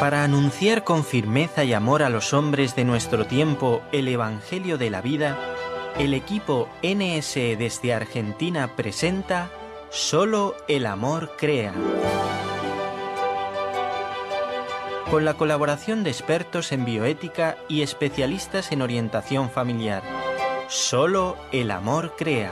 Para anunciar con firmeza y amor a los hombres de nuestro tiempo el Evangelio de la vida, el equipo NSE desde Argentina presenta Solo el amor crea. Con la colaboración de expertos en bioética y especialistas en orientación familiar. Solo el amor crea.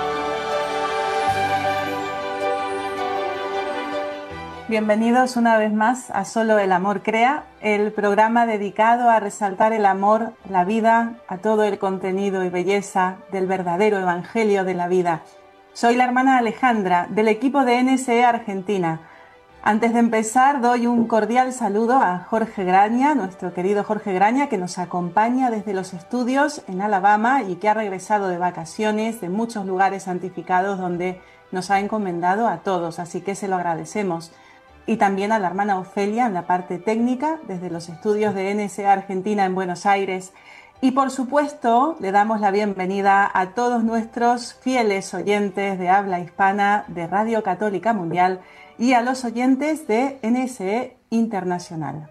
Bienvenidos una vez más a Solo el amor crea, el programa dedicado a resaltar el amor, la vida, a todo el contenido y belleza del verdadero evangelio de la vida. Soy la hermana Alejandra, del equipo de NSE Argentina. Antes de empezar, doy un cordial saludo a Jorge Graña, nuestro querido Jorge Graña, que nos acompaña desde los estudios en Alabama y que ha regresado de vacaciones de muchos lugares santificados donde nos ha encomendado a todos, así que se lo agradecemos. Y también a la hermana Ofelia en la parte técnica, desde los estudios de NSE Argentina en Buenos Aires. Y por supuesto, le damos la bienvenida a todos nuestros fieles oyentes de habla hispana de Radio Católica Mundial y a los oyentes de NSE Internacional.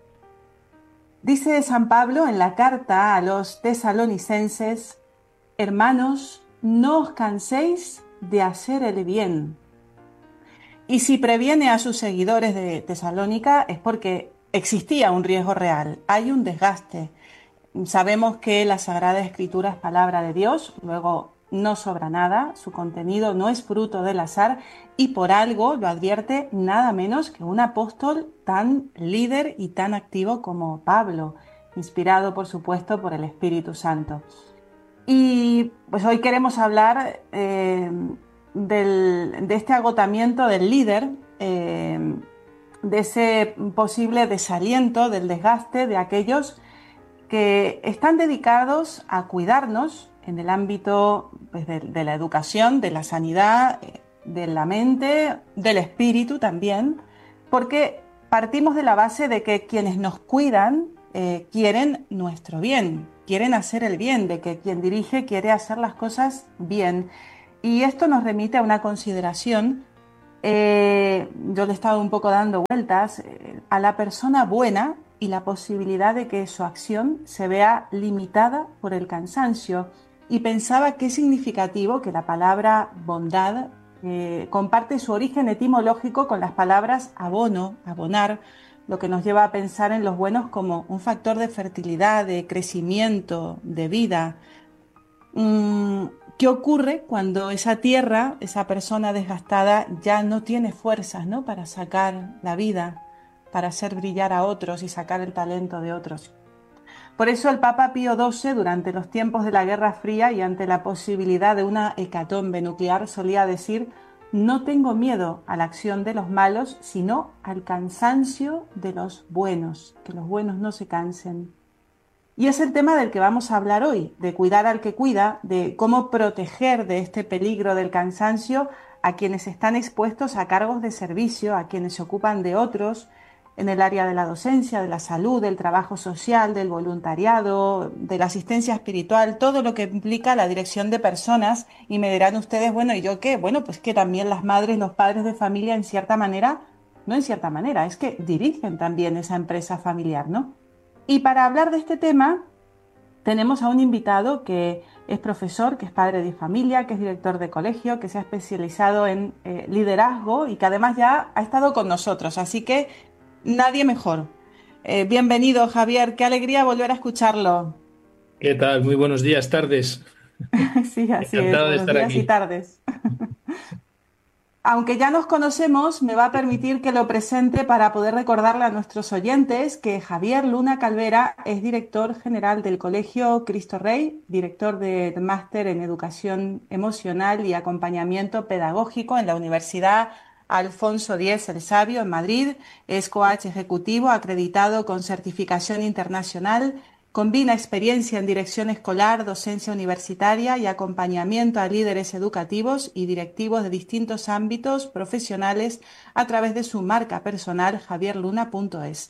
Dice San Pablo en la carta a los tesalonicenses: hermanos, no os canséis de hacer el bien. Y si previene a sus seguidores de Tesalónica es porque existía un riesgo real, hay un desgaste. Sabemos que la Sagrada Escritura es palabra de Dios, luego no sobra nada, su contenido no es fruto del azar y por algo lo advierte nada menos que un apóstol tan líder y tan activo como Pablo, inspirado por supuesto por el Espíritu Santo. Y pues hoy queremos hablar de este agotamiento del líder, de ese posible desaliento, del desgaste de aquellos que están dedicados a cuidarnos en el ámbito pues, de la educación, de la sanidad, de la mente, del espíritu también, porque partimos de la base de que quienes nos cuidan quieren nuestro bien, quieren hacer el bien, de que quien dirige quiere hacer las cosas bien. Y esto nos remite a una consideración, yo le he estado un poco dando vueltas, a la persona buena y la posibilidad de que su acción se vea limitada por el cansancio. Y pensaba qué significativo que la palabra bondad comparte su origen etimológico con las palabras abono, abonar, lo que nos lleva a pensar en los buenos como un factor de fertilidad, de crecimiento, de vida. ¿Qué ocurre cuando esa tierra, esa persona desgastada ya no tiene fuerzas, ¿no?, para sacar la vida, para hacer brillar a otros y sacar el talento de otros? Por eso el Papa Pío XII, durante los tiempos de la Guerra Fría y ante la posibilidad de una hecatombe nuclear, solía decir: no tengo miedo a la acción de los malos, sino al cansancio de los buenos, que los buenos no se cansen. Y es el tema del que vamos a hablar hoy, de cuidar al que cuida, de cómo proteger de este peligro del cansancio a quienes están expuestos a cargos de servicio, a quienes se ocupan de otros en el área de la docencia, de la salud, del trabajo social, del voluntariado, de la asistencia espiritual, todo lo que implica la dirección de personas. Y me dirán ustedes, bueno, ¿y yo qué? Bueno, pues que también las madres, los padres de familia, en cierta manera, no en cierta manera, es que dirigen también esa empresa familiar, ¿no? Y para hablar de este tema tenemos a un invitado que es profesor, que es padre de familia, que es director de colegio, que se ha especializado en liderazgo y que además ya ha estado con nosotros, así que nadie mejor. Bienvenido, Javier, qué alegría volver a escucharlo. ¿Qué tal? Muy buenos días, tardes. Sí, así es, Encantado de buenos estar días y aquí. tardes. Aunque ya nos conocemos, me va a permitir que lo presente para poder recordarle a nuestros oyentes que Javier Luna Calvera es director general del Colegio Cristo Rey, director del máster en Educación Emocional y Acompañamiento Pedagógico en la Universidad Alfonso X el Sabio en Madrid, es coach ejecutivo acreditado con certificación internacional. Combina experiencia en dirección escolar, docencia universitaria y acompañamiento a líderes educativos y directivos de distintos ámbitos profesionales a través de su marca personal javierluna.es.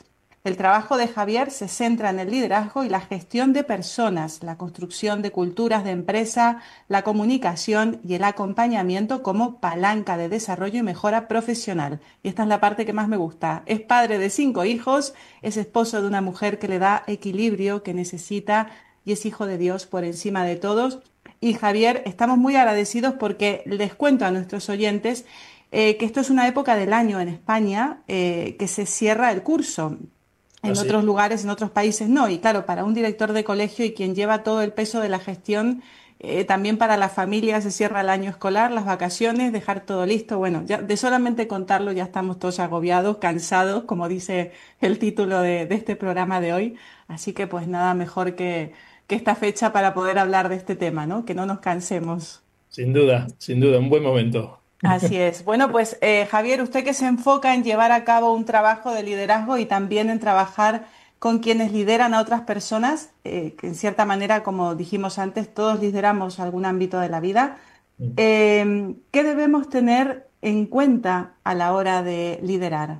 El trabajo de Javier se centra en el liderazgo y la gestión de personas, la construcción de culturas de empresa, la comunicación y el acompañamiento como palanca de desarrollo y mejora profesional. Y esta es la parte que más me gusta. Es padre de 5 hijos, es esposo de una mujer que le da equilibrio, que necesita y es hijo de Dios por encima de todos. Y Javier, estamos muy agradecidos porque les cuento a nuestros oyentes que esto es una época del año en España que se cierra el curso. En Así. otros lugares, en otros países no. Y claro, para un director de colegio y quien lleva todo el peso de la gestión, también para la familia se cierra el año escolar, las vacaciones, dejar todo listo. Bueno, ya de solamente contarlo ya estamos todos agobiados, cansados, como dice el título de este programa de hoy. Así que pues nada mejor que esta fecha para poder hablar de este tema, ¿no? Que no nos cansemos. Sin duda, un buen momento. Así es. Bueno, pues Javier, usted que se enfoca en llevar a cabo un trabajo de liderazgo y también en trabajar con quienes lideran a otras personas, que en cierta manera, como dijimos antes, todos lideramos algún ámbito de la vida. ¿Qué debemos tener en cuenta a la hora de liderar?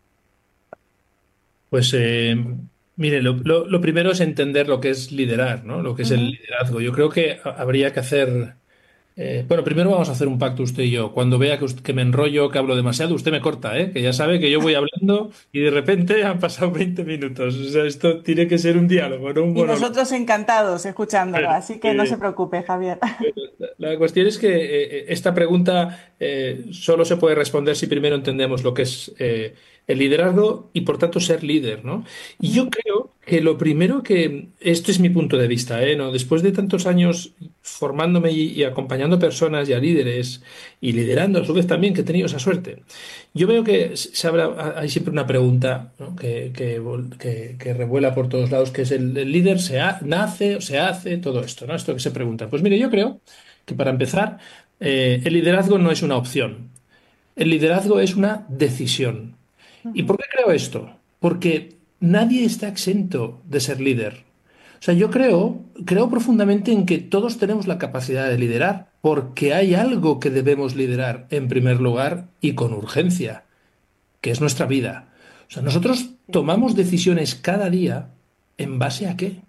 Pues mire, lo primero es entender lo que es liderar, ¿no? Lo que es el Ujú. liderazgo. Yo creo que habría que hacer. Bueno, primero vamos a hacer un pacto usted y yo. Cuando vea que me enrollo, que hablo demasiado, usted me corta, ¿eh? Que ya sabe que yo voy hablando y de repente han pasado 20 minutos. O sea, esto tiene que ser un diálogo, no un Y monólogo. nosotros encantados escuchándolo, Bueno, así que no se preocupe, Javier. la cuestión es que esta pregunta solo se puede responder si primero entendemos lo que es el liderazgo y por tanto ser líder, ¿no? Y yo Ujú. creo que lo primero que, esto es mi punto de vista, ¿no? Después de tantos años formándome y acompañando personas y a líderes y liderando a su vez también, que he tenido esa suerte, yo veo que hay siempre una pregunta, ¿no? Que revuela por todos lados, que es el líder nace o se hace, todo esto, ¿no? Esto que se pregunta. Pues mire, yo creo que para empezar, el liderazgo no es una opción, el liderazgo es una decisión. ¿Y por Ujú. qué creo esto? Porque nadie está exento de ser líder. O sea, yo creo profundamente en que todos tenemos la capacidad de liderar, porque hay algo que debemos liderar en primer lugar y con urgencia, que es nuestra vida. O sea, nosotros Sí. tomamos decisiones cada día en base a qué.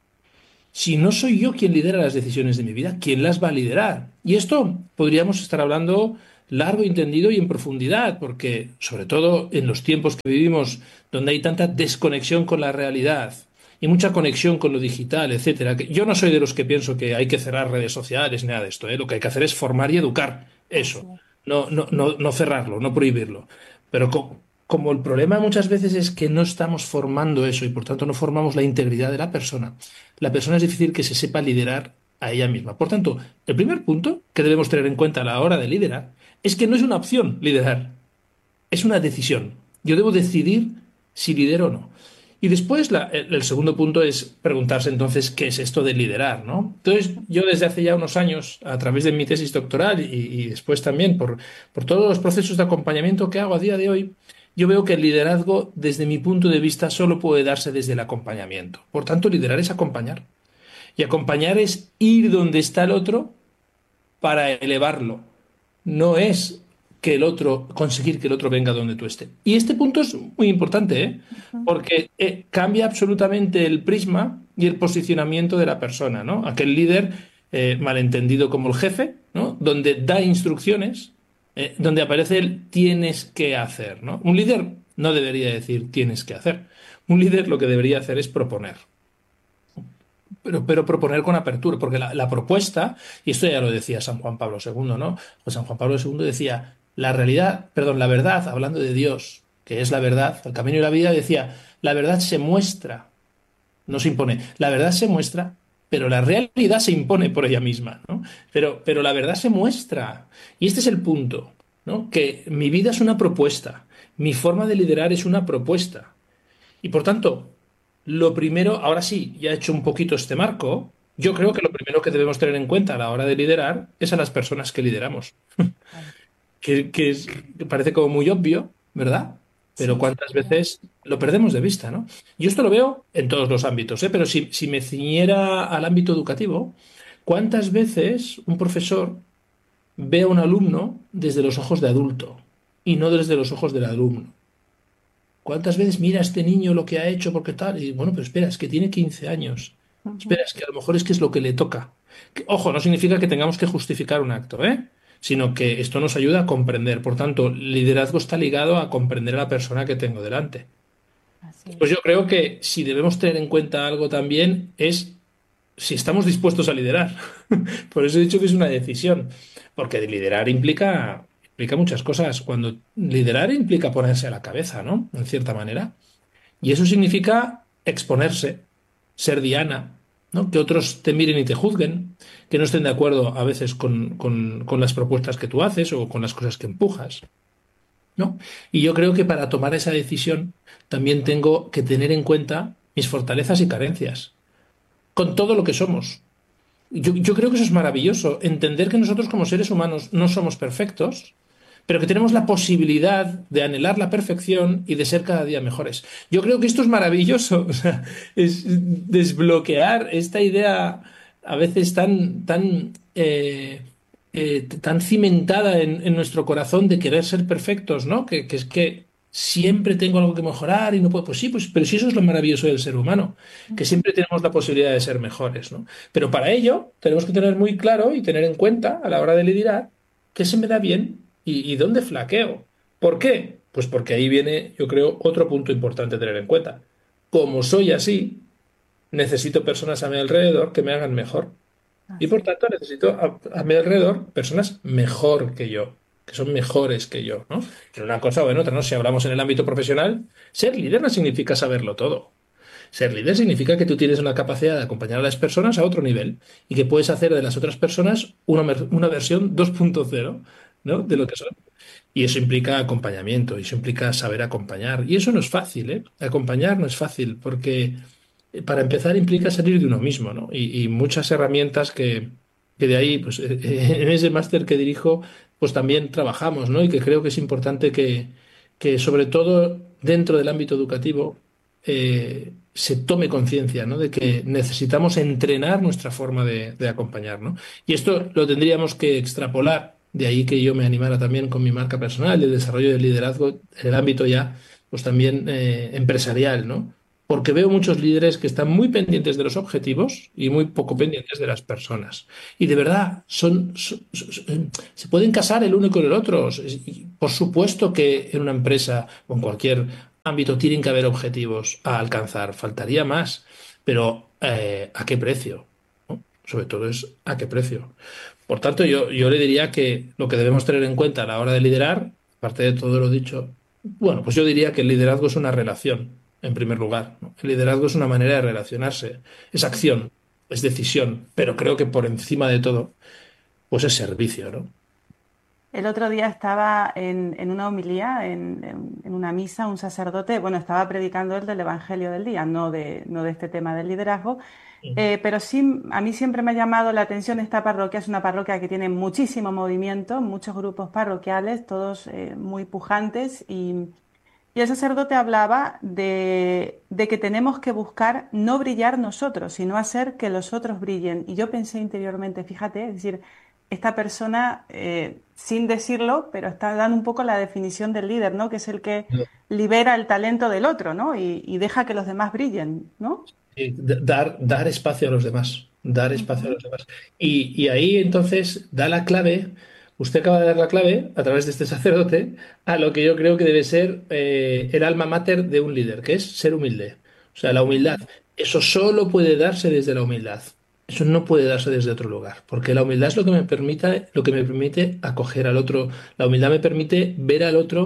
Si no soy yo quien lidera las decisiones de mi vida, ¿quién las va a liderar? Y esto podríamos estar hablando largo y entendido y en profundidad, porque sobre todo en los tiempos que vivimos, donde hay tanta desconexión con la realidad y mucha conexión con lo digital, etcétera, que yo no soy de los que pienso que hay que cerrar redes sociales, nada de esto, ¿eh? Lo que hay que hacer es formar y educar, Así eso, es. no cerrarlo, no prohibirlo. Pero como el problema muchas veces es que no estamos formando eso y por tanto no formamos la integridad de la persona es difícil que se sepa liderar a ella misma. Por tanto, el primer punto que debemos tener en cuenta a la hora de liderar es que no es una opción liderar, es una decisión. Yo debo decidir si lidero o no. Y después el segundo punto es preguntarse entonces qué es esto de liderar, ¿no? Entonces, yo desde hace ya unos años, a través de mi tesis doctoral y después también por todos los procesos de acompañamiento que hago a día de hoy, yo veo que el liderazgo, desde mi punto de vista, solo puede darse desde el acompañamiento. Por tanto, liderar es acompañar. Y acompañar es ir donde está el otro para elevarlo. No es que el otro, conseguir que el otro venga donde tú estés. Y este punto es muy importante, ¿eh? Ujú. Porque cambia absolutamente el prisma y el posicionamiento de la persona, ¿no? Aquel líder malentendido como el jefe, ¿no? Donde da instrucciones, donde aparece el tienes que hacer, ¿no? Un líder no debería decir tienes que hacer. Un líder lo que debería hacer es proponer. Pero proponer con apertura, porque la propuesta, y esto ya lo decía San Juan Pablo II, ¿no? Pues San Juan Pablo II decía, la realidad, perdón, la verdad, hablando de Dios, que es la verdad, el camino y la vida, decía, la verdad se muestra, no se impone, la verdad se muestra, pero la realidad se impone por ella misma, ¿no? Pero la verdad se muestra, y este es el punto, ¿no? Que mi vida es una propuesta, mi forma de liderar es una propuesta. Y por tanto, lo primero, ahora sí, ya he hecho un poquito este marco, yo creo Ujú. que lo primero que debemos tener en cuenta a la hora de liderar es a las personas que lideramos. Vale. Que parece como muy obvio, ¿verdad? Pero Sí, cuántas sí. veces lo perdemos de vista, ¿no? Yo esto lo veo en todos los ámbitos, ¿eh? Pero si me ciñera al ámbito educativo, ¿cuántas veces un profesor ve a un alumno desde los ojos de adulto y no desde los ojos del alumno? ¿Cuántas veces mira a este niño lo que ha hecho porque tal? Y bueno, pero espera, es que tiene 15 años. Ujú. Espera, es que a lo mejor es que es lo que le toca. Ojo, no significa que tengamos que justificar un acto, ¿eh? Sino que esto nos ayuda a comprender. Por tanto, liderazgo está ligado a comprender a la persona que tengo delante. Así Pues es. yo creo que si debemos tener en cuenta algo también es si estamos dispuestos a liderar. Por eso he dicho que es una decisión, porque liderar implica muchas cosas. Cuando liderar implica ponerse a la cabeza, ¿no? En cierta manera. Y eso significa exponerse, ser diana, ¿no? Que otros te miren y te juzguen, que no estén de acuerdo a veces con las propuestas que tú haces o con las cosas que empujas, ¿no? Y yo creo que para tomar esa decisión también tengo que tener en cuenta mis fortalezas y carencias, con todo lo que somos. Yo creo que eso es maravilloso, entender que nosotros como seres humanos no somos perfectos, pero que tenemos la posibilidad de anhelar la perfección y de ser cada día mejores. Yo creo que esto es maravilloso, o sea, es desbloquear esta idea a veces tan cimentada en nuestro corazón de querer ser perfectos, ¿no? Que es que siempre tengo algo que mejorar y no puedo. Pues sí, pues, pero sí, eso es lo maravilloso del ser humano, que Ujú. siempre tenemos la posibilidad de ser mejores, ¿no? Pero para ello tenemos que tener muy claro y tener en cuenta a la hora de liderar qué se me da bien y dónde flaqueo. ¿Por qué? Pues porque ahí viene, yo creo, otro punto importante a tener en cuenta. Como soy así, necesito personas a mi alrededor que me hagan mejor. Y Así por es. tanto necesito a mi alrededor personas mejor que yo, que son mejores que yo, ¿no? En una cosa o en otra, ¿no? Si hablamos en el ámbito profesional, ser líder no significa saberlo todo. Ser líder significa que tú tienes una capacidad de acompañar a las personas a otro nivel y que puedes hacer de las otras personas una versión 2.0, ¿no? De lo que son. Y eso implica acompañamiento, y eso implica saber acompañar. Y eso no es fácil, ¿eh? Acompañar no es fácil porque para empezar implica salir de uno mismo, ¿no? Y muchas herramientas que de ahí, pues en ese máster que dirijo, pues también trabajamos, ¿no? Y que creo que es importante que sobre todo dentro del ámbito educativo, se tome conciencia, ¿no? De que necesitamos entrenar nuestra forma de acompañar, ¿no? Y esto lo tendríamos que extrapolar, de ahí que yo me animara también con mi marca personal, el desarrollo del liderazgo en el ámbito ya, pues también empresarial, ¿no? Porque veo muchos líderes que están muy pendientes de los objetivos y muy poco pendientes de las personas. Y de verdad, se pueden casar el uno con el otro. Y por supuesto que en una empresa o en cualquier ámbito tienen que haber objetivos a alcanzar. Faltaría más. Pero ¿a qué precio? ¿No? Sobre todo es a qué precio. Por tanto, yo le diría que lo que debemos tener en cuenta a la hora de liderar, aparte de todo lo dicho, bueno, pues yo diría que el liderazgo es una relación, en primer lugar, ¿no? El liderazgo es una manera de relacionarse, es acción, es decisión, pero creo que por encima de todo, pues es servicio, ¿no? El otro día estaba en una homilía, en una misa, un sacerdote, bueno, estaba predicando el del Evangelio del día, no de este tema del liderazgo, pero sí, a mí siempre me ha llamado la atención esta parroquia, es una parroquia que tiene muchísimo movimiento, muchos grupos parroquiales, todos muy pujantes, y el sacerdote hablaba de que tenemos que buscar no brillar nosotros, sino hacer que los otros brillen. Y yo pensé interiormente, fíjate, es decir, esta persona, sin decirlo, pero está dando un poco la definición del líder, ¿no? Que es el que libera el talento del otro, ¿no? Y deja que los demás brillen, ¿no? Dar espacio a los demás, dar espacio a Ujú. los demás. Y ahí entonces da la clave, usted acaba de dar la clave a través de este sacerdote a lo que yo creo que debe ser el alma mater de un líder, que es ser humilde. O sea, la humildad. Ujú. Eso solo puede darse desde la humildad. Eso no puede darse desde otro lugar, porque la humildad es lo que me permite acoger al otro. La humildad me permite ver al otro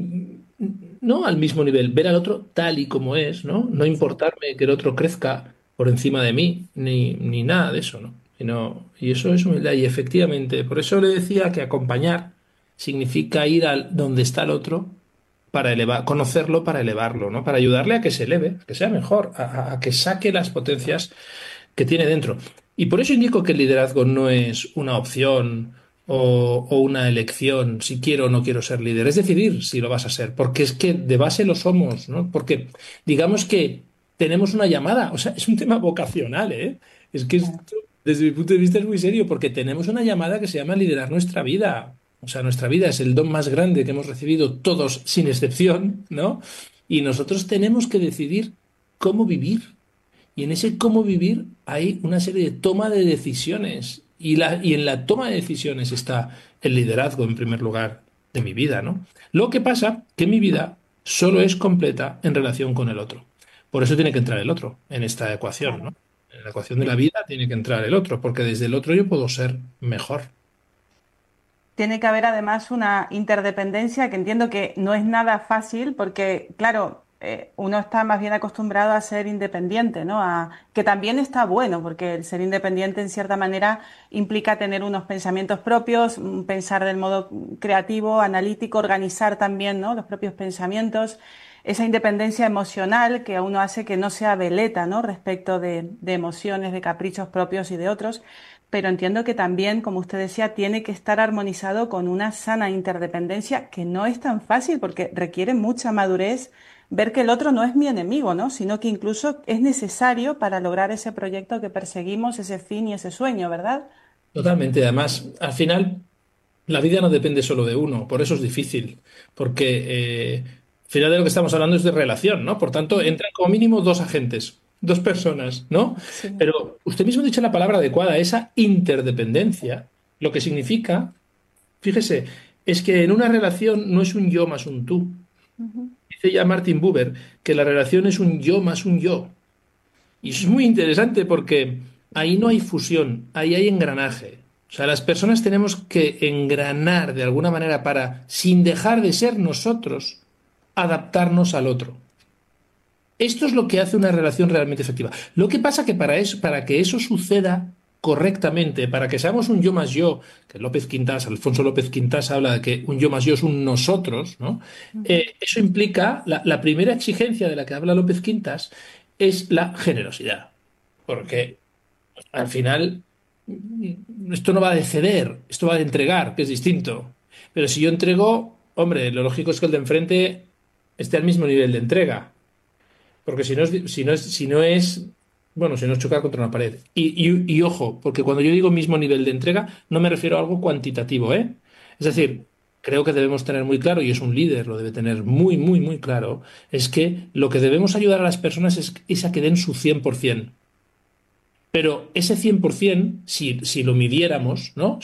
no al mismo nivel, ver al otro tal y como es, ¿no? No Sí. importarme que el otro crezca por encima de mí, ni nada de eso, ¿no? Y eso es humildad. Y efectivamente, por eso le decía que acompañar significa ir al donde está el otro para elevar, conocerlo para elevarlo, ¿no? Para ayudarle a que se eleve, a que sea mejor, a que saque las potencias que tiene dentro. Y por eso indico que el liderazgo no es una opción o una elección, si quiero o no quiero ser líder, es decidir si lo vas a ser, porque es que de base lo somos, ¿no? Porque digamos que tenemos una llamada, o sea, es un tema vocacional, ¿eh? Es que Claro. esto, desde mi punto de vista es muy serio, porque tenemos una llamada que se llama liderar nuestra vida. O sea, nuestra vida es el don más grande que hemos recibido todos sin excepción, ¿no? Y nosotros tenemos que decidir cómo vivir. Y en ese cómo vivir hay una serie de toma de decisiones. Y en la toma de decisiones está el liderazgo, en primer lugar, de mi vida, ¿no? Lo que pasa que mi vida solo es completa en relación con el otro. Por eso tiene que entrar el otro en esta ecuación, Claro. ¿no? En la ecuación de la vida tiene que entrar el otro, porque desde el otro yo puedo ser mejor. Tiene que haber además una interdependencia que entiendo que no es nada fácil porque, claro, uno está más bien acostumbrado a ser independiente, ¿no? Que también está bueno porque el ser independiente en cierta manera implica tener unos pensamientos propios, pensar del modo creativo, analítico, organizar también, ¿no? Los propios pensamientos. Esa independencia emocional que a uno hace que no sea veleta, ¿no? Respecto de emociones, de caprichos propios y de otros, pero entiendo que también, como usted decía, tiene que estar armonizado con una sana interdependencia que no es tan fácil porque requiere mucha madurez ver que el otro no es mi enemigo, ¿no? Sino que incluso es necesario para lograr ese proyecto que perseguimos, ese fin y ese sueño, ¿verdad? Totalmente. Además, al final, la vida no depende solo de uno, por eso es difícil, porque al final de lo que estamos hablando es de relación, ¿no? Por tanto, Ujú. entran como mínimo dos agentes, dos personas, ¿no? Sí. Pero usted mismo ha dicho la palabra adecuada, esa interdependencia, lo que significa, fíjese, es que en una relación no es un yo más un tú. Ujú. Dice ya Martin Buber que la relación es un yo más un yo. Y eso es muy interesante porque ahí no hay fusión, ahí hay engranaje. O sea, las personas tenemos que engranar de alguna manera para, sin dejar de ser nosotros, adaptarnos al otro. Esto es lo que hace una relación realmente efectiva. Lo que pasa que para que eso suceda correctamente, para que seamos un yo más yo, que López Quintas, Alfonso López Quintas habla de que un yo más yo es un nosotros, ¿no? Ujú. Eso implica, la primera exigencia de la que habla López Quintas es la generosidad. Porque al final esto no va de ceder, esto va de entregar, que es distinto. Pero si yo entrego, hombre, lo lógico es que el de enfrente esté al mismo nivel de entrega. Porque bueno, si no es chocar contra una pared. Y ojo, porque cuando yo digo mismo nivel de entrega, no me refiero a algo cuantitativo, ¿eh? Es decir, creo que debemos tener muy claro, y es un líder, lo debe tener muy, muy, muy claro, es que lo que debemos ayudar a las personas es a que den su 100%. Pero ese 100%, si lo midiéramos, ¿no?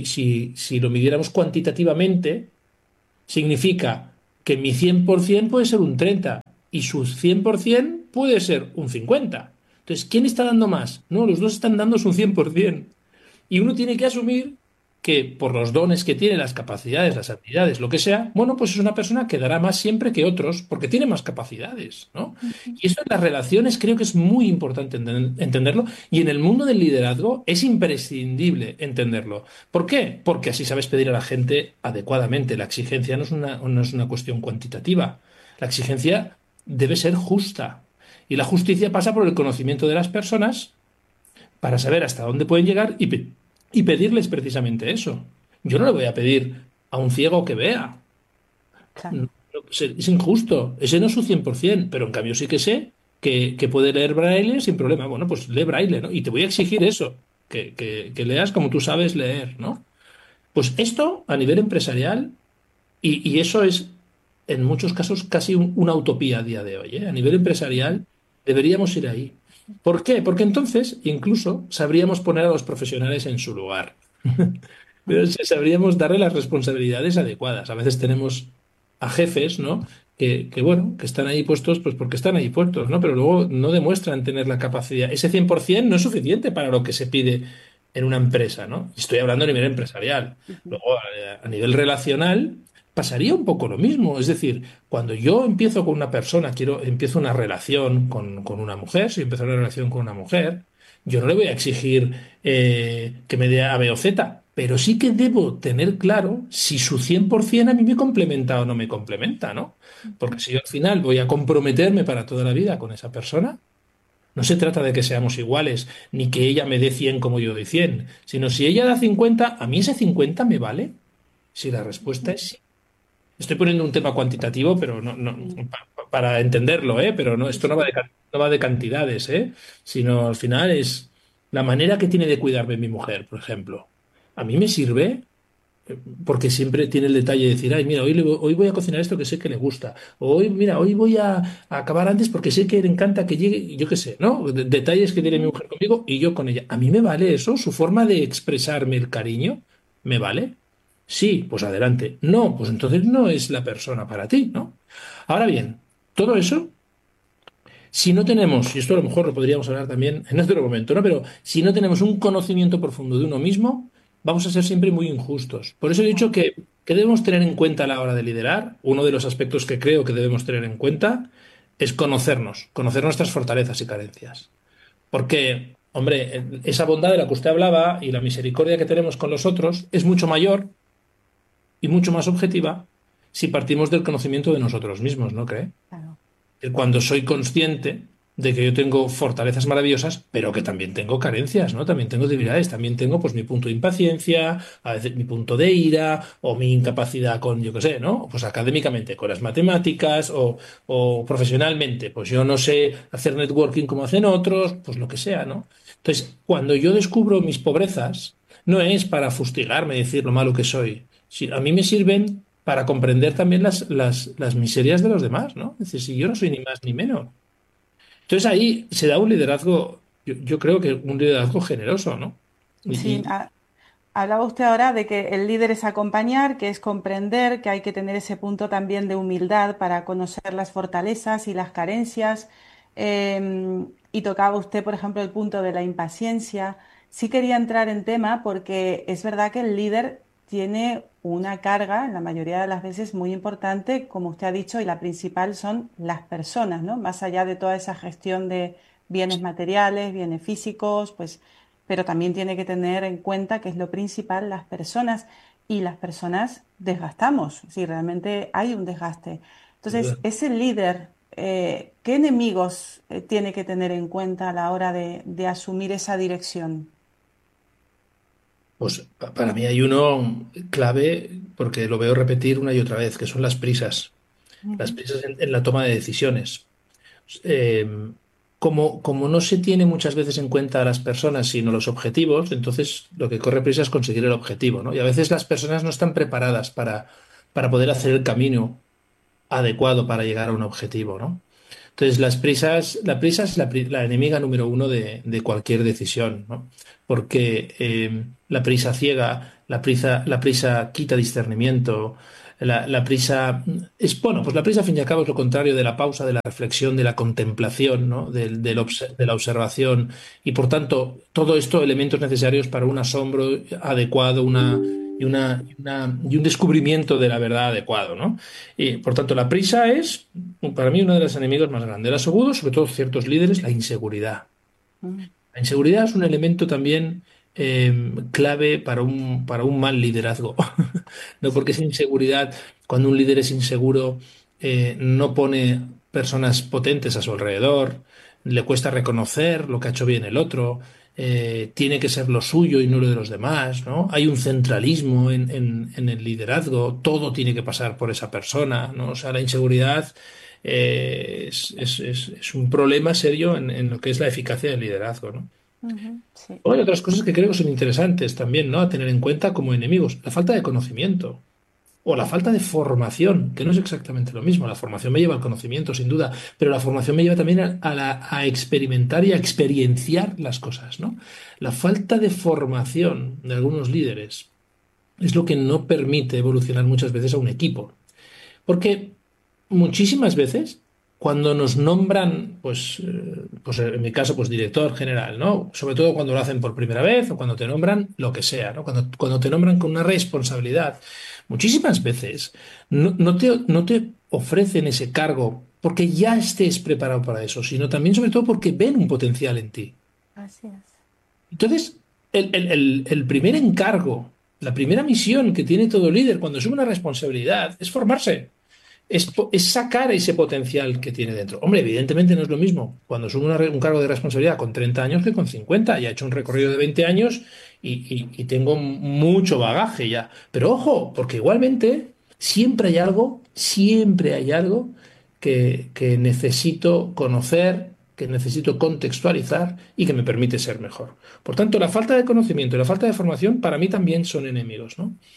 Si lo midiéramos cuantitativamente, significa que mi 100% puede ser un 30 y su 100% puede ser un 50. Entonces, ¿quién está dando más? No, los dos están dando su 100%. Y uno tiene que asumir que por los dones que tiene, las capacidades, las habilidades, lo que sea, bueno, pues es una persona que dará más siempre que otros porque tiene más capacidades, ¿no? Ujú. Y esto en las relaciones creo que es muy importante entenderlo y en el mundo del liderazgo es imprescindible entenderlo. ¿Por qué? Porque así sabes pedir a la gente adecuadamente. La exigencia no es una cuestión cuantitativa. La exigencia debe ser justa. Y la justicia pasa por el conocimiento de las personas para saber hasta dónde pueden llegar y pedirles precisamente eso. Yo no le voy a pedir a un ciego que vea. Claro. No, es injusto. Ese no es su 100%, pero en cambio sí que sé que puede leer braille sin problema. Bueno, pues lee braille, ¿no? Y te voy a exigir eso, que leas como tú sabes leer, ¿no? Pues esto a nivel empresarial, y eso es en muchos casos casi una utopía a día de hoy, ¿eh? A nivel empresarial deberíamos ir ahí. ¿Por qué? Porque entonces incluso sabríamos poner a los profesionales en su lugar. Pero sabríamos darle las responsabilidades adecuadas. A veces tenemos a jefes, ¿no? Bueno, que están ahí puestos, pues porque están ahí puestos, ¿no? Pero luego no demuestran tener la capacidad. Ese 100% no es suficiente para lo que se pide en una empresa, ¿no? Estoy hablando a nivel empresarial. Ujú. Luego, a nivel relacional, pasaría un poco lo mismo. Es decir, cuando yo empiezo con una persona, empiezo una relación con una mujer, si empiezo una relación con una mujer, yo no le voy a exigir que me dé A, B o Z, pero sí que debo tener claro si su 100% a mí me complementa o no me complementa, ¿no? Porque si yo al final voy a comprometerme para toda la vida con esa persona, no se trata de que seamos iguales, ni que ella me dé 100 como yo doy 100, sino si ella da 50, ¿a mí ese 50 me vale? Si la respuesta es sí. Estoy poniendo un tema cuantitativo, pero Sí, para entenderlo, ¿eh? Pero no, sí, esto sí. no va de cantidades, ¿eh? Sino al final es la manera que tiene de cuidarme mi mujer, por ejemplo. ¿A mí me sirve? porque siempre tiene el detalle de decir, ay, mira, hoy voy a cocinar esto que sé que le gusta, o hoy, mira, hoy voy a acabar antes porque sé que le encanta que llegue, yo qué sé, ¿no? Detalles que tiene mi Ujú. mujer conmigo y yo con ella. ¿A mí me vale eso? ¿Su forma de expresarme el cariño? ¿Me vale? Sí, pues adelante. No, pues entonces no es la persona para ti, ¿no? Ahora bien, todo eso, si no tenemos, y esto a lo mejor lo podríamos hablar también en otro momento, ¿no? Pero si no tenemos un conocimiento profundo de uno mismo, vamos a ser siempre muy injustos. Por eso he dicho que debemos tener en cuenta a la hora de liderar. Uno de los aspectos que creo que debemos tener en cuenta es conocernos, conocer nuestras fortalezas y carencias. Porque, hombre, esa bondad de la que usted hablaba y la misericordia que tenemos con los otros es mucho mayor y mucho más objetiva si partimos del conocimiento de nosotros mismos, ¿no cree? Claro. Cuando soy consciente de que yo tengo fortalezas maravillosas, pero que también tengo carencias, ¿no? También tengo debilidades, también tengo pues mi punto de impaciencia, a veces mi punto de ira o mi incapacidad con, yo qué sé, ¿no? Pues académicamente con las matemáticas o profesionalmente, pues yo no sé hacer networking como hacen otros, pues lo que sea, ¿no? Entonces, cuando yo descubro mis pobrezas, no es para fustigarme y decir lo malo que soy. Si, a mí me sirven para comprender también las miserias de los demás, ¿no? Es decir, si yo no soy ni más ni menos. Entonces ahí se da un liderazgo, yo creo que un liderazgo generoso, ¿no? Sí, Y hablaba usted ahora de que el líder es acompañar, que es comprender, que hay que tener ese punto también de humildad para conocer las fortalezas y las carencias. Y tocaba usted, por ejemplo, el punto de la impaciencia. Sí quería entrar en tema porque es verdad que el líder tiene una carga, en la mayoría de las veces, muy importante, como usted ha dicho, y la principal son las personas, ¿no? Más allá de toda esa gestión de bienes materiales, bienes físicos, pues pero también tiene que tener en cuenta que es lo principal, las personas, y las personas desgastamos, si realmente hay un desgaste. Entonces, ese líder, ¿qué enemigos tiene que tener en cuenta a la hora de asumir esa dirección? pues para mí hay uno clave, porque lo veo repetir una y otra vez, que son las Ujú. prisas en la toma de decisiones. Eh, como no se tiene muchas veces en cuenta a las personas, sino los objetivos, entonces lo que corre prisa es conseguir el objetivo, ¿no? Y a veces las personas no están preparadas para poder hacer el camino adecuado para llegar a un objetivo, ¿no? Entonces, la prisa es la enemiga número uno de cualquier decisión, ¿no? Porque la prisa ciega, la prisa quita discernimiento, la prisa es, bueno, pues la prisa, al fin y al cabo, es lo contrario de la pausa, de la reflexión, de la contemplación, ¿no? De la observación, y por tanto, todo esto elementos necesarios para un asombro adecuado, y un descubrimiento de la verdad adecuado, ¿no? Y por tanto, la prisa es, para mí, uno de los enemigos más grandes. El asegudo, sobre todo ciertos líderes, la inseguridad. Mm. La inseguridad es un elemento también clave para un mal liderazgo. No porque esa inseguridad, cuando un líder es inseguro, no pone personas potentes a su alrededor, le cuesta reconocer lo que ha hecho bien el otro, tiene que ser lo suyo y no lo de los demás, ¿no? Hay un centralismo en el liderazgo, todo tiene que pasar por esa persona, ¿no? O sea, la inseguridad es un problema serio en lo que es la eficacia del liderazgo, ¿no? Ujú, sí. Luego hay otras cosas que creo que son interesantes también, ¿no? A tener en cuenta como enemigos. La falta de conocimiento o la falta de formación, que no es exactamente lo mismo. La formación me lleva al conocimiento, sin duda, pero la formación me lleva también a experimentar y a experienciar las cosas, ¿no? La falta de formación de algunos líderes es lo que no permite evolucionar muchas veces a un equipo. Porque muchísimas veces, cuando nos nombran, pues en mi caso, pues director general, ¿no? Sobre todo cuando lo hacen por primera vez o cuando te nombran lo que sea, ¿no? Cuando te nombran con una responsabilidad, muchísimas veces no te ofrecen ese cargo porque ya estés preparado para eso, sino también sobre todo porque ven un potencial en ti. Así es. Entonces, el primer encargo, la primera misión que tiene todo líder cuando asume una responsabilidad es formarse. Es sacar ese potencial que tiene dentro. Hombre, evidentemente no es lo mismo cuando asume un cargo de responsabilidad con 30 años que con 50. Ya he hecho un recorrido de 20 años y tengo mucho bagaje ya. Pero ojo, porque igualmente siempre hay algo que necesito conocer, que necesito contextualizar y que me permite ser mejor. Por tanto, la falta de conocimiento y la falta de formación para mí también son enemigos, ¿no?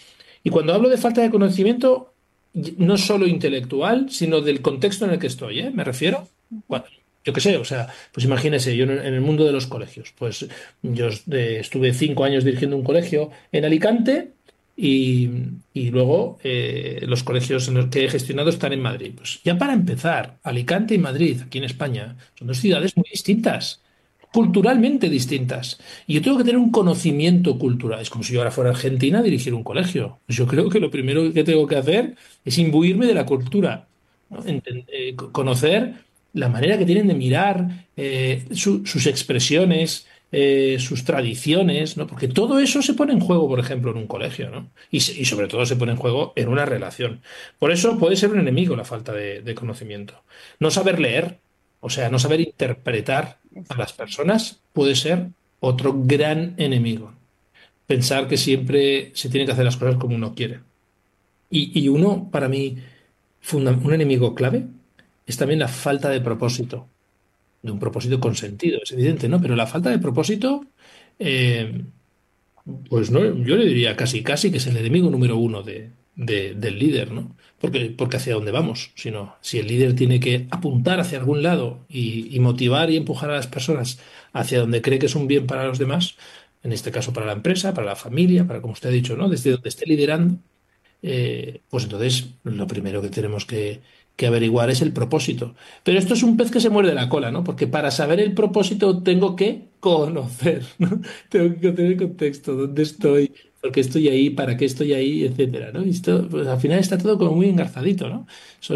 Y cuando hablo de falta de conocimiento, no solo intelectual, sino del contexto en el que estoy, ¿eh? Me refiero. Ujú. Bueno, yo qué sé, o sea, pues imagínese, yo en el mundo de los colegios, pues yo estuve 5 años dirigiendo un colegio en Alicante y, y luego los colegios en los que he gestionado están en Madrid. Pues ya para empezar, Alicante y Madrid, aquí en España, son dos ciudades muy distintas, culturalmente distintas. Y yo tengo que tener un conocimiento cultural. Es como si yo ahora fuera a Argentina a dirigir un colegio. Pues yo creo que lo primero que tengo que hacer es imbuirme de la cultura, ¿no? Conocer la manera que tienen de mirar, sus expresiones, sus tradiciones, ¿no? Porque todo eso se pone en juego, por ejemplo, en un colegio, ¿no? Y sobre todo se pone en juego en una relación. Por eso puede ser un enemigo la falta de conocimiento. No saber leer, o sea, no saber interpretar a las Exacto. personas puede ser otro gran enemigo. Pensar que siempre se tiene que hacer las cosas como uno quiere. Y uno, para mí, un enemigo clave es también la falta de propósito, de un propósito con sentido, es evidente, ¿no? Pero la falta de propósito, eh, pues no, yo le diría casi casi que es el enemigo número uno del líder, ¿no? Porque hacia dónde vamos, sino si el líder tiene que apuntar hacia algún lado y motivar y empujar a las personas hacia donde cree que es un bien para los demás, en este caso para la empresa, para la familia, para como usted ha dicho, ¿no? Desde donde esté liderando, pues entonces lo primero que tenemos que averiguar es el propósito. Pero esto es un pez que se muerde la cola, ¿no? Porque para saber el propósito tengo que conocer, ¿no? Tengo que conocer el contexto, dónde estoy, por qué estoy ahí, para qué estoy ahí, etcétera, ¿no? Y esto, pues al final está todo como muy engarzadito, ¿no?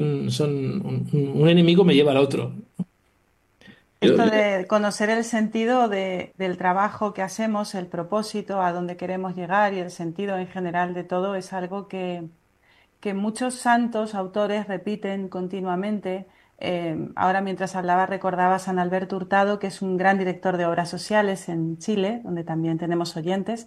Un enemigo me lleva al otro. Esto de conocer el sentido del trabajo que hacemos, el propósito, a dónde queremos llegar y el sentido en general de todo es algo que muchos santos autores repiten continuamente. Ahora mientras hablaba recordaba a San Alberto Hurtado, que es un gran director de obras sociales en Chile, donde también tenemos oyentes.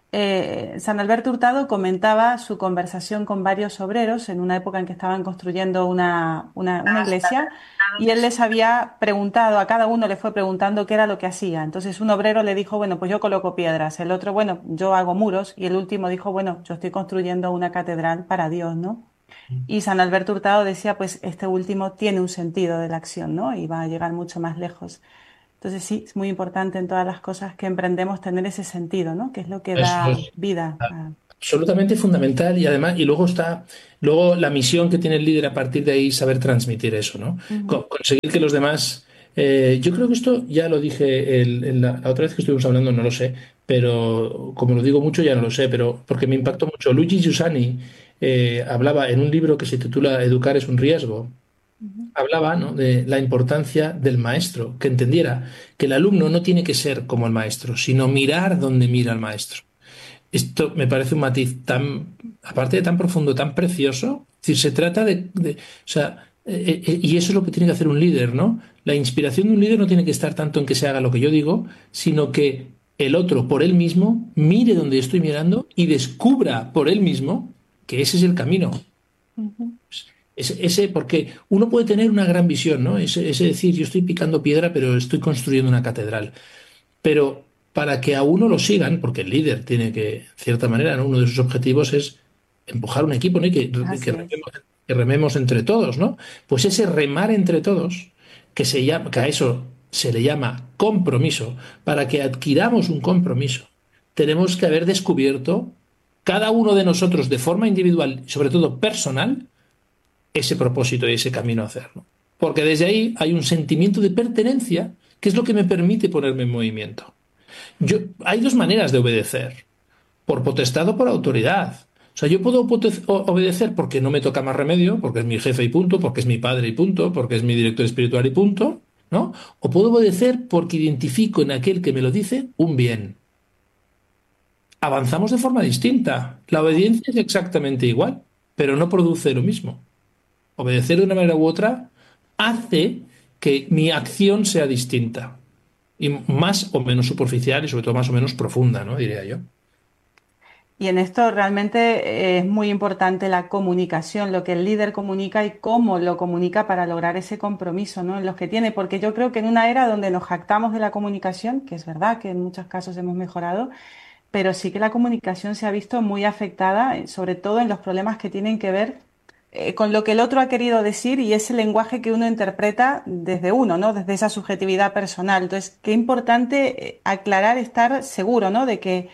San Alberto Hurtado comentaba su conversación con varios obreros en una época en que estaban construyendo una iglesia y él les había preguntado, a cada uno le fue preguntando qué era lo que hacía. Entonces un obrero le dijo, bueno, pues yo coloco piedras, el otro, bueno, yo hago muros y el último dijo, bueno, yo estoy construyendo una catedral para Dios, ¿no? Y San Alberto Hurtado decía, pues este último tiene un sentido de la acción, ¿no? Y va a llegar mucho más lejos. Entonces sí, es muy importante en todas las cosas que emprendemos tener ese sentido, ¿no? Que es lo que Eso da es vida. absolutamente fundamental y además, y luego está, luego la misión que tiene el líder a partir de ahí, saber transmitir eso, ¿no? Ujú, Conseguir que los demás, yo creo que esto ya lo dije la otra vez que estuvimos hablando, no lo sé, pero como lo digo mucho ya no lo sé, pero porque me impactó mucho. Luigi Giussani hablaba en un libro que se titula Educar es un riesgo. ujú, Hablaba, ¿no?, de la importancia del maestro, que entendiera que el alumno no tiene que ser como el maestro, sino mirar donde mira el maestro. Esto me parece un matiz tan, aparte de tan profundo, tan precioso. Es decir, se trata o sea, y eso es lo que tiene que hacer un líder, ¿no? La inspiración de un líder no tiene que estar tanto en que se haga lo que yo digo, sino que el otro por él mismo mire donde yo estoy mirando y descubra por él mismo que ese es el camino. ujú. Porque uno puede tener una gran visión, ¿no? Ese decir, yo estoy picando piedra, pero estoy construyendo una catedral. Pero para que a uno lo sigan, porque el líder tiene que, en cierta manera, ¿no?, uno de sus objetivos es empujar un equipo, ¿no?, y Así es. que rememos entre todos, ¿no? Pues ese remar entre todos, que a eso se le llama compromiso, para que adquiramos un compromiso, tenemos que haber descubierto cada uno de nosotros de forma individual, sobre todo personal, ese propósito y ese camino a hacer, ¿no? Porque desde ahí hay un sentimiento de pertenencia que es lo que me permite ponerme en movimiento. Hay dos maneras de obedecer, por potestad o por autoridad. O sea, yo puedo obedecer porque no me toca más remedio, porque es mi jefe y punto, porque es mi padre y punto, porque es mi director espiritual y punto, ¿no? O puedo obedecer porque identifico en aquel que me lo dice un bien. Avanzamos de forma distinta. La obediencia es exactamente igual, pero no produce lo mismo. Obedecer de una manera u otra hace que mi acción sea distinta y más o menos superficial y sobre todo más o menos profunda, ¿no? Diría yo. Y en esto realmente es muy importante la comunicación, lo que el líder comunica y cómo lo comunica para lograr ese compromiso, ¿no? En los que tiene, porque yo creo que en una era donde nos jactamos de la comunicación, que es verdad que en muchos casos hemos mejorado, pero sí que la comunicación se ha visto muy afectada, sobre todo en los problemas que tienen que ver con lo que el otro ha querido decir y ese lenguaje que uno interpreta desde uno, ¿no? Desde esa subjetividad personal. Entonces, qué importante aclarar, estar seguro, ¿no?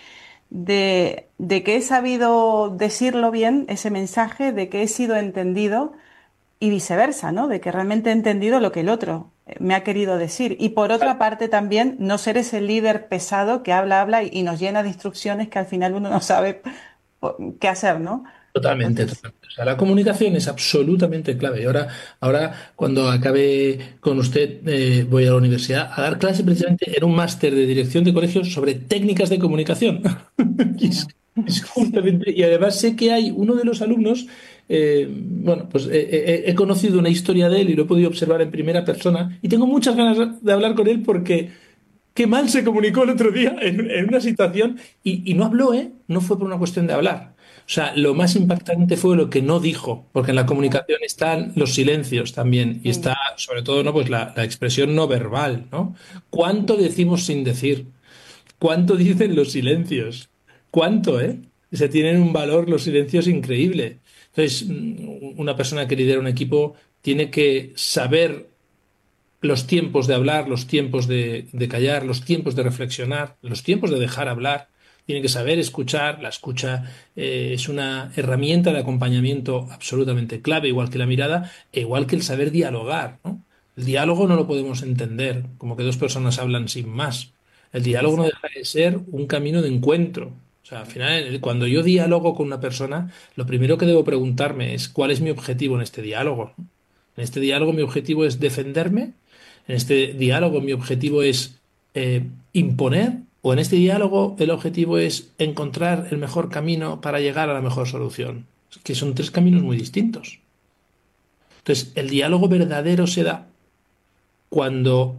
De que he sabido decirlo bien, ese mensaje, de que he sido entendido y viceversa, ¿no? De que realmente he entendido lo que el otro me ha querido decir. Y por otra parte también, no ser ese líder pesado que habla y nos llena de instrucciones que al final uno no sabe qué hacer, ¿no? Totalmente, Entonces, totalmente. O sea, la comunicación es absolutamente clave. Y ahora cuando acabe con usted, voy a la universidad a dar clase precisamente en un máster de dirección de colegios sobre técnicas de comunicación. Y bueno, es sí. justamente, y además sé que hay uno de los alumnos, bueno, pues he conocido una historia de él y lo he podido observar en primera persona y tengo muchas ganas de hablar con él porque qué mal se comunicó el otro día en una situación y no habló, ¿eh? No fue por una cuestión de hablar. O sea, lo más impactante fue lo que no dijo, porque en la comunicación están los silencios también y está, Sí. sobre todo, ¿no? Pues la expresión no verbal, ¿no? ¿Cuánto decimos sin decir? ¿Cuánto dicen los silencios? ¿Cuánto, eh? Se tienen un valor los silencios increíble. Entonces, una persona que lidera un equipo tiene que saber los tiempos de hablar, los tiempos de callar, los tiempos de reflexionar, los tiempos de dejar hablar. Tiene que saber escuchar. La escucha es una herramienta de acompañamiento absolutamente clave, igual que la mirada, e igual que el saber dialogar, ¿no? El diálogo no lo podemos entender como que dos personas hablan sin más. El diálogo no Exacto. deja de ser un camino de encuentro. O sea, al final, cuando yo dialogo con una persona, lo primero que debo preguntarme es cuál es mi objetivo en este diálogo. En este diálogo mi objetivo es defenderme, en este diálogo mi objetivo es imponer, o en este diálogo el objetivo es encontrar el mejor camino para llegar a la mejor solución, que son tres caminos muy distintos. Entonces, el diálogo verdadero se da cuando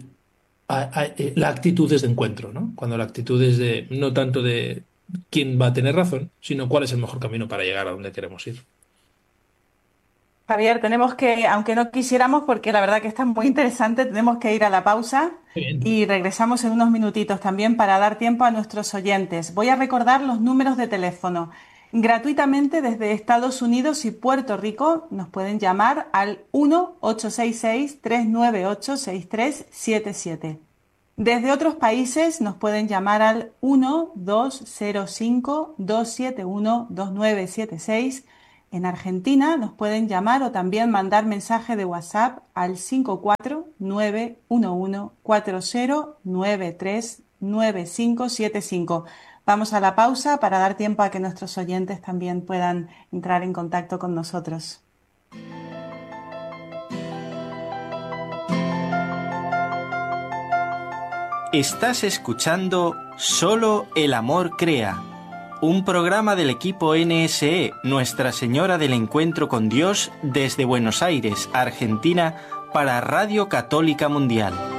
la actitud es de encuentro, ¿no? Cuando la actitud es de no tanto de quién va a tener razón, sino cuál es el mejor camino para llegar a donde queremos ir. Javier, tenemos que, aunque no quisiéramos, porque la verdad que está muy interesante, tenemos que ir a la pausa Muy bien. y regresamos en unos minutitos también para dar tiempo a nuestros oyentes. Voy a recordar los números de teléfono. Gratuitamente desde Estados Unidos y Puerto Rico nos pueden llamar al 1-866-398-6377. Desde otros países nos pueden llamar al 1-205-271-2976. En Argentina nos pueden llamar o también mandar mensaje de WhatsApp al 5491140939575. Vamos a la pausa para dar tiempo a que nuestros oyentes también puedan entrar en contacto con nosotros. Estás escuchando Solo el amor crea, un programa del equipo NSE Nuestra Señora del Encuentro con Dios desde Buenos Aires, Argentina, para Radio Católica Mundial.